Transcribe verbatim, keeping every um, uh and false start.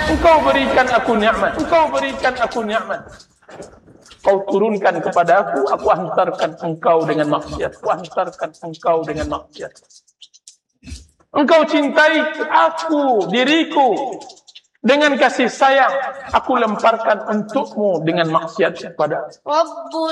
Engkau berikan aku nikmat. Engkau berikan aku nikmat. Kau turunkan kepada aku, aku hantarkan engkau dengan maksiat. Aku hantarkan engkau dengan maksiat. Engkau cintai aku, diriku, dengan kasih sayang. Aku lemparkan untukmu dengan maksiat kepada aku.